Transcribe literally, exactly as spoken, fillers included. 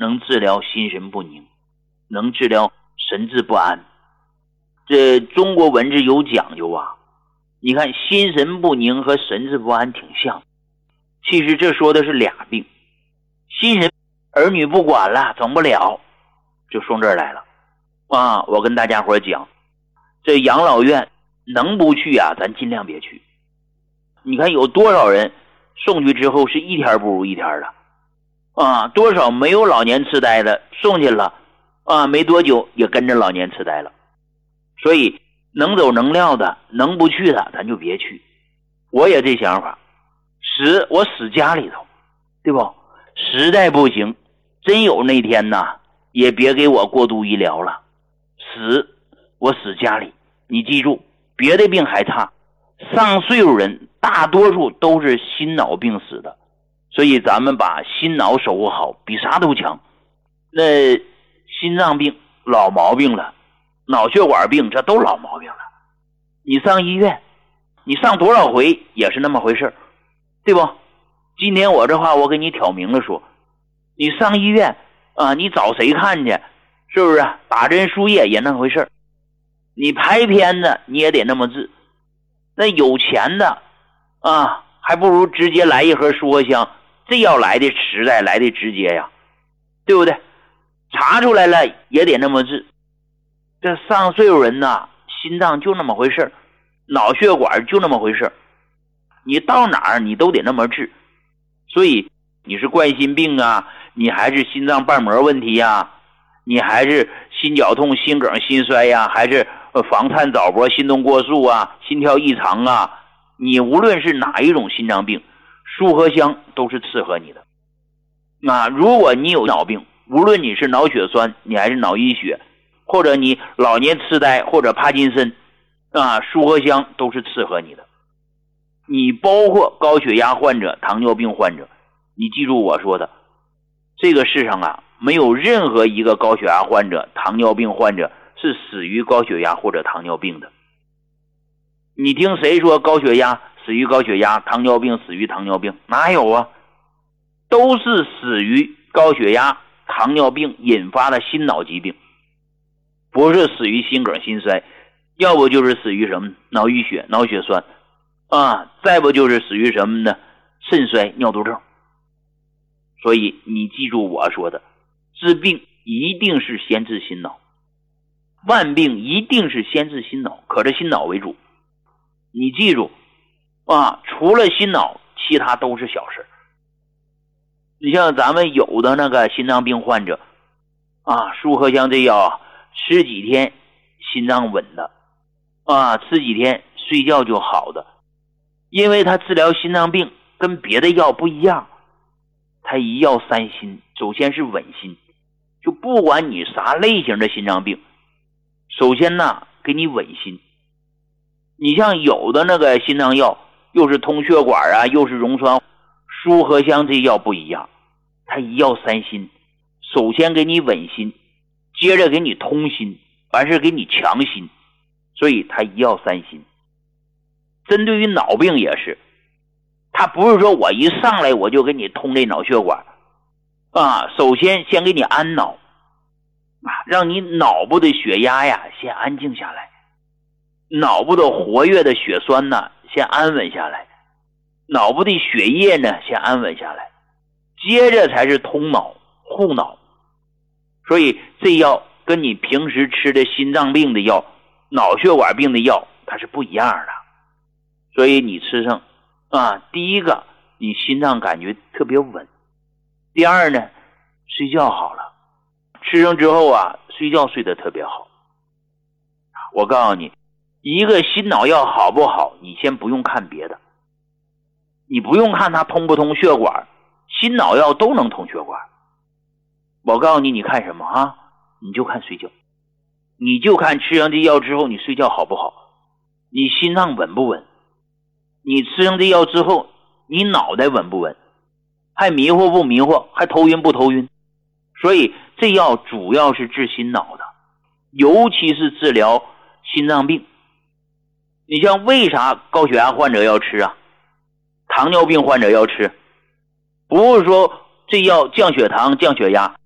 能治疗心神不宁，能治疗神志不安。这中国文字有讲究啊，你看心神不宁和神志不安挺像，其实这说的是俩病。心神儿女不管了，整不了，就送这儿来了啊！我跟大家伙讲，这养老院能不去啊，咱尽量别去。你看有多少人送去之后是一天不如一天的啊？多少没有老年痴呆的送去了啊，没多久也跟着老年痴呆了。所以能走能撂的，能不去的咱就别去。我也这想法，死我死家里头，对不？实在不行，真有那天呐，也别给我过度医疗了，死我死家里。你记住，别的病还差，上岁数人大多数都是心脑病死的，所以咱们把心脑守护好，比啥都强。那心脏病老毛病了，脑血管病这都老毛病了，你上医院，你上多少回也是那么回事，对不？今天我这话我给你挑明了说，你上医院啊，你找谁看去？是不是打针输液也那回事？你拍片子你也得那么治。那有钱的啊，还不如直接来一盒舒活香，这要来的实在，来的直接呀，对不对？查出来了也得那么治。这上岁数人呐，心脏就那么回事，脑血管就那么回事，你到哪儿你都得那么治。所以你是冠心病啊，你还是心脏瓣膜问题呀，你还是心绞痛、心梗、心衰呀，还是房颤早搏、心动过速啊，心跳异常啊，你无论是哪一种心脏病，舒和香都是适合你的。那如果你有脑病，无论你是脑血栓，你还是脑溢血，或者你老年痴呆或者帕金森啊，舒和香都是适合你的。你包括高血压患者、糖尿病患者，你记住我说的，这个世上啊，没有任何一个高血压患者、糖尿病患者是死于高血压或者糖尿病的。你听谁说高血压死于高血压，糖尿病死于糖尿病？哪有啊？都是死于高血压、糖尿病引发的心脑疾病，不是死于心梗、心衰，要不就是死于什么脑溢血、脑血栓啊，再不就是死于什么呢？肾衰、尿毒症。所以你记住我说的，治病一定是先治心脑，万病一定是先治心脑，可是心脑为主。你记住啊，除了心脑，其他都是小事。你像咱们有的那个心脏病患者啊，舒和香这药啊，吃几天心脏稳的啊，吃几天睡觉就好的。因为它治疗心脏病跟别的药不一样，它一药三心，首先是稳心，就不管你啥类型的心脏病，首先呢给你稳心。你像有的那个心脏药又是通血管啊，又是溶栓，舒和香这药不一样，它一药三心，首先给你稳心，接着给你通心，完事给你强心，所以它一药三心。针对于脑病也是，他不是说我一上来我就给你通这脑血管啊，首先先给你安脑啊，让你脑部的血压呀先安静下来，脑部的活跃的血栓呢先安稳下来，脑部的血液呢先安稳下来，接着才是通脑护脑。所以这药跟你平时吃的心脏病的药、脑血管病的药它是不一样的。所以你吃上啊，第一个你心脏感觉特别稳，第二呢睡觉好了，吃上之后啊睡觉睡得特别好。我告诉你，一个心脑药好不好，你先不用看别的，你不用看它通不通血管，心脑药都能通血管。我告诉你，你看什么啊？你就看睡觉，你就看吃上这药之后你睡觉好不好，你心脏稳不稳，你吃上这药之后你脑袋稳不稳，还迷糊不迷糊，还头晕不头晕。所以这药主要是治心脑的，尤其是治疗心脏病。你像为啥高血压患者要吃啊，糖尿病患者要吃，不是说这药降血糖降血压，